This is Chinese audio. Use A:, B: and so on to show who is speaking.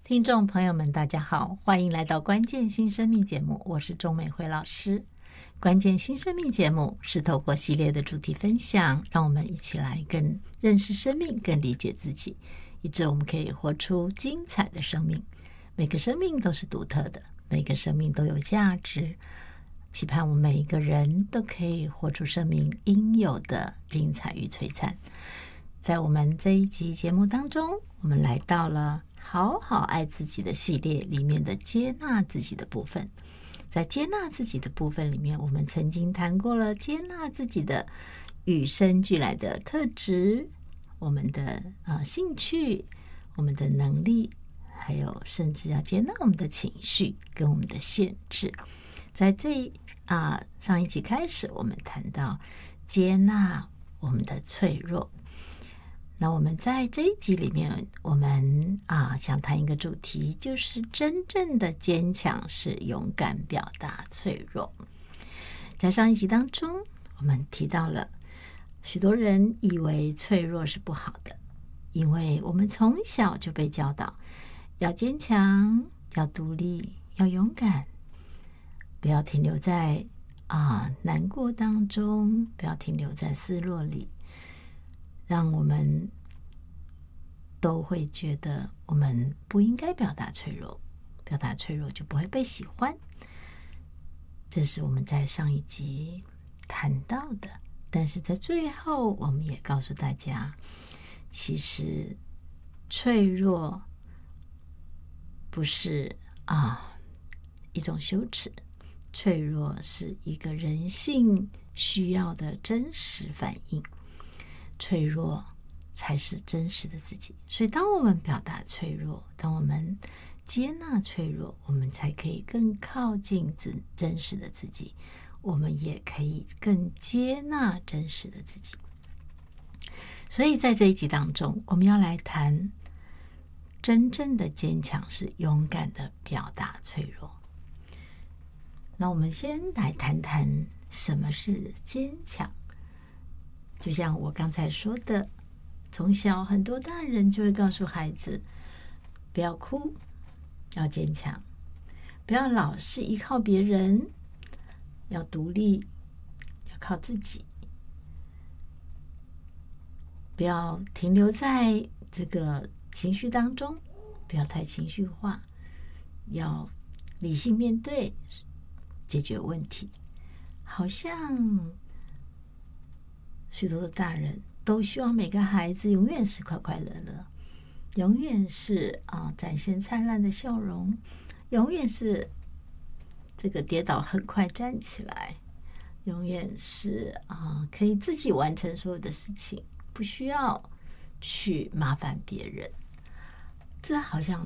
A: 听众朋友们大家好，欢迎来到关键新生命节目，我是钟美惠老师。关键新生命节目是透过系列的主题分享，让我们一起来更认识生命，更理解自己，以致我们可以活出精彩的生命。每个生命都是独特的，每个生命都有价值，期盼我们每一个人都可以活出生命应有的精彩与璀璨。在我们这一集节目当中，我们来到了好好爱自己的系列里面的接纳自己的部分。在接纳自己的部分里面，我们曾经谈过了接纳自己的与生俱来的特质，我们的兴趣，我们的能力，还有甚至要接纳我们的情绪跟我们的限制。在上一集开始，我们谈到接纳我们的脆弱。那我们在这一集里面，我们想谈一个主题，就是真正的坚强是勇敢表达脆弱。在上一集当中，我们提到了许多人以为脆弱是不好的，因为我们从小就被教导要坚强，要独立，要勇敢，不要停留在难过当中，不要停留在失落里，让我们都会觉得我们不应该表达脆弱，表达脆弱就不会被喜欢。这是我们在上一集谈到的，但是在最后我们也告诉大家，其实脆弱不是一种羞耻，脆弱是一个人性需要的真实反应，脆弱才是真实的自己。所以当我们表达脆弱，当我们接纳脆弱，我们才可以更靠近真实的自己，我们也可以更接纳真实的自己。所以在这一集当中，我们要来谈真正的坚强是勇敢的表达脆弱。那我们先来谈谈什么是坚强。就像我刚才说的，从小很多大人就会告诉孩子，不要哭，要坚强，不要老是依靠别人，要独立，要靠自己，不要停留在这个情绪当中，不要太情绪化，要理性面对，解决问题。好像许多的大人都希望每个孩子永远是快快乐乐，永远是展现灿烂的笑容，永远是这个跌倒很快站起来，永远是可以自己完成所有的事情，不需要去麻烦别人。这好像